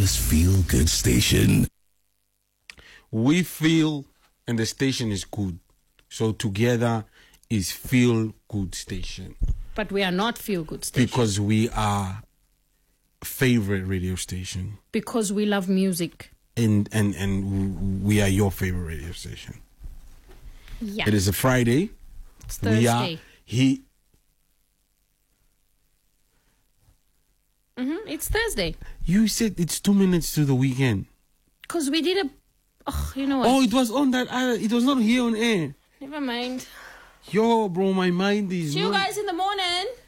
Gillis Feel Good Station. We feel, and the station is good. So together is Feel Good Station. But we are not Feel Good Station. Because we are favorite radio station. Because we love music. And we are your favorite radio station. Yeah. It is a Friday. It's Thursday. It's Thursday. You said it's 2 minutes to the weekend. Because we did you know what? Oh, it was on that. It was not here on air. Never mind. Yo, bro, my mind is. See you guys in the morning.